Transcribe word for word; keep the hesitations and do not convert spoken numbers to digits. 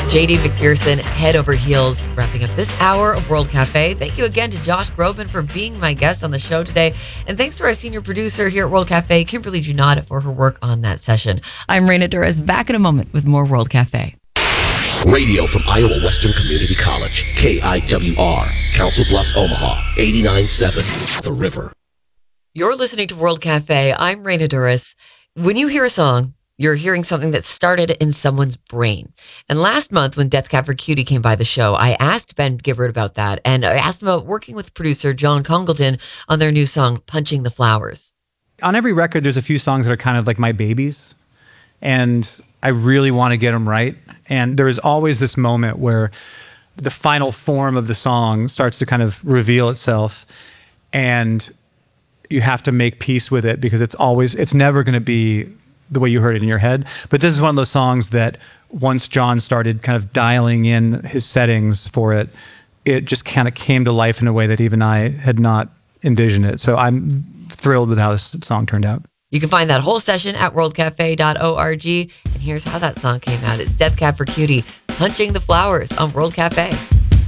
J D McPherson, head over heels, wrapping up this hour of World Cafe. Thank you again to Josh Groban for being my guest on the show today. And thanks to our senior producer here at World Cafe, Kimberly Junod, for her work on that session. I'm Raina Duras, back in a moment with more World Cafe. Radio from Iowa Western Community College, K I W R, Council Bluffs, Omaha, eighty-nine point seven, The River. You're listening to World Cafe. I'm Raina Duras. When you hear a song, you're hearing something that started in someone's brain. And last month, when Death Cab for Cutie came by the show, I asked Ben Gibbard about that, and I asked him about working with producer John Congleton on their new song, Punching the Flowers. On every record, there's a few songs that are kind of like my babies, and I really want to get them right. And there is always this moment where the final form of the song starts to kind of reveal itself, and you have to make peace with it because it's always, it's never going to be the way you heard it in your head. But this is one of those songs that once John started kind of dialing in his settings for it, it just kind of came to life in a way that even I had not envisioned it. So I'm thrilled with how this song turned out. You can find that whole session at world cafe dot org. And here's how that song came out. It's Death Cab for Cutie, Punching the Flowers on World Cafe.